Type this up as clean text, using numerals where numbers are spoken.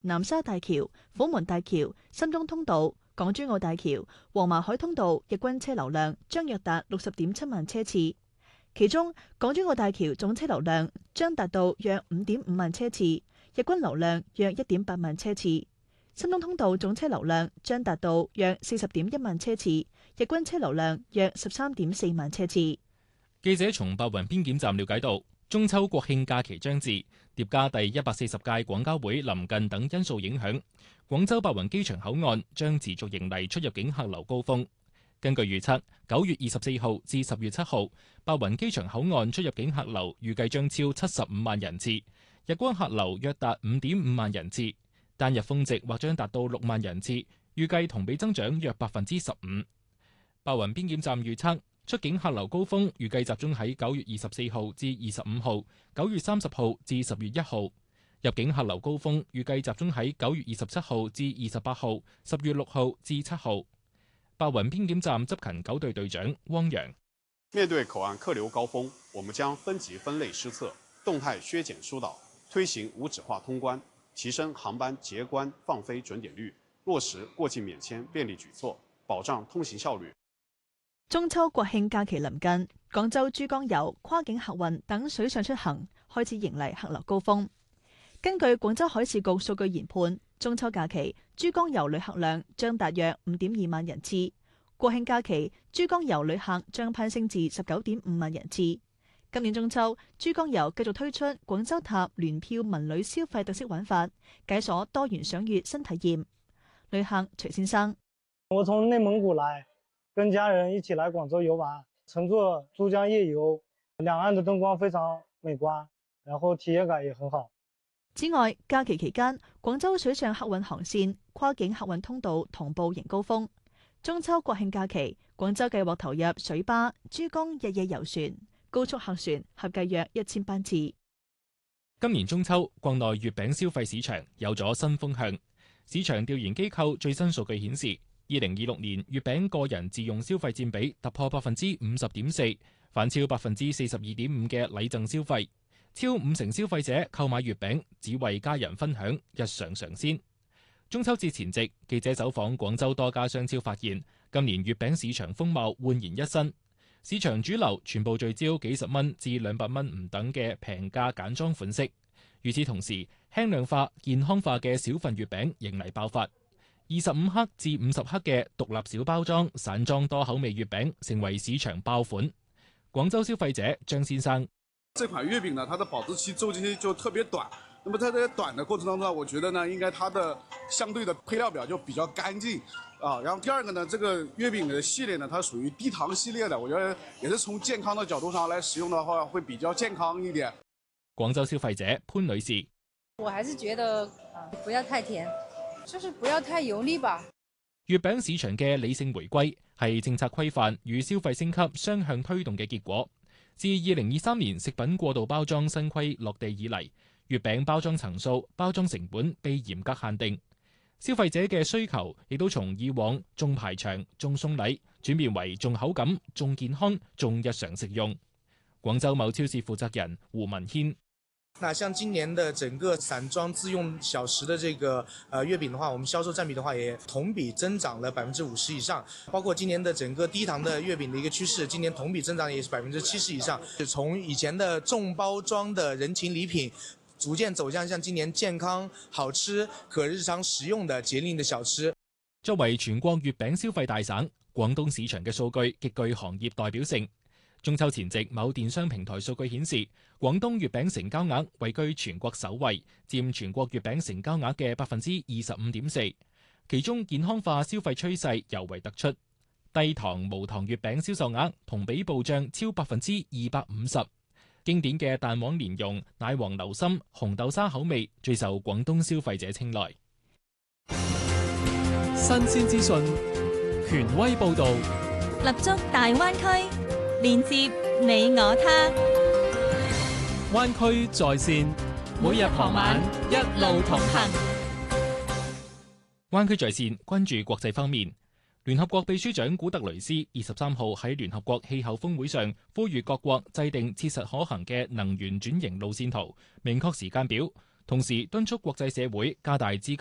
南沙大橋、虎門大橋、深中通道、港珠澳大橋、黃麻海通道日均車流量將約達60.7萬車次，其中港珠澳大橋總車流量將達到約5.5萬車次，日均流量約1.8萬車次。深中通道總車流量將達到約40.1萬車次，日均車流量約13.4萬車次。 記者從白雲邊檢站了解到，中秋國慶假期將至，疊加第140屆廣交會臨近等因素影響，廣州白雲機場口岸將持續迎嚟出入境客流高峰。根據預測，9月24號至10月7號，白雲機場口岸出入境客流預計將超75萬人次，日均客流約達5.5萬人次，單日峰值或將達到6萬人次，預計同比增長約15%。白雲邊檢站預測，出境客流高峰預計集中喺9月24號至25號、9月30號至10月1號；入境客流高峰預計集中喺9月27號至28號、10月6號至7號。白雲邊檢站執勤9隊隊長汪洋： 面對口岸客流高峰，我們將分級分類施策，動態削減疏導，推行無紙化通關，提升航班結關放飛準點率，落實過境免簽便利舉措，保障通行效率。 中秋國慶假期臨近，廣州珠江遊、跨境客運等水上出行開始迎嚟客流高峰。根據廣州海事局數據研判，中秋假期珠江遊旅客量將達約5.2萬人次，國慶假期珠江遊旅客將攀升至19.5萬人次。今年中秋，珠江遊繼續推出廣州塔聯票文旅消費特色玩法，解鎖多元賞月新體驗。旅客徐先生： 我從內蒙古來，跟家人一起來廣州遊玩，乘坐珠江夜遊，兩岸的燈光非常美觀，然後體驗感也很好。 此外，假期期間，廣州水上客運航線、跨境客運通道同步迎高峰。中秋國慶假期，廣州計劃投入水巴、珠江日夜遊船、高速客船合計約1000班次。 今年中秋，國內月餅消費市場有咗新風向。市場調研機構最新數據顯示，2026年月餅個人自用消費佔比突破50.4%，反超42.5%嘅禮贈消費。超50%消費者購買月餅只為家人分享，日常嘗鮮。中秋節前夕，記者走訪廣州多家商超，發現今年月餅市場風貌煥然一新。市場主流全部聚焦幾十蚊至200蚊唔等嘅平價簡裝款式。與此同時，輕量化、健康化嘅小份月餅迎嚟爆發。25克至50克嘅獨立小包裝散裝多口味月餅成為市場爆款。廣州消費者張先生： 這款月餅呢，它的保質期周期就特別短。那麼在這短的過程當中，我覺得呢，應該它的相對的配料表就比較乾淨啊。然後第二個呢，這個月餅的系列呢，它屬於低糖系列的，我覺得也是從健康的角度上來使用的話，會比較健康一點。 廣州消費者潘女士： 我還是覺得不要太甜，就是不要太油膩吧。 月餅市場嘅理性回歸係政策規範與消費升級雙向推動嘅結果。自2023年食品過度包裝新規落地以嚟，月餅包裝層數、包裝成本被嚴格限定，消費者嘅需求亦都從以往重排場、重送禮轉變為重口感、重健康、重日常食用。廣州某超市負責人胡文軒： 那像今年的整個散裝自用小食的這個月餅的話，我們銷售佔比的話也同比增長了50%以上。包括今年的整個低糖的月餅的一個趨勢，今年同比增長也是70%以上。從以前的重包裝的人情禮品，逐漸走向像今年健康、好吃、可日常食用的節令的小吃。 作為全國月餅消費大省，廣東市場嘅數據極具行業代表性。中秋前夕，某電商平台數據顯示，廣東月餅成交額位居全國首位，佔全國月餅成交額嘅25.4%。其中健康化消費趨勢尤為突出，低糖無糖月餅銷售額同比暴漲超250%。經典嘅蛋黃蓮蓉、奶黃流心、紅豆沙口味最受廣東消費者青睞。 新鮮資訊，權威報導， 立足大灣區，連接你我他。 灣區在線，每日傍晚一路同行。 灣區在線關注國際方面。聯合國秘書長古特雷斯23號喺聯合國氣候峰會上呼籲各國制定切實可行嘅能源轉型路線圖，明確時間表， 同時敦促國際社會加大資金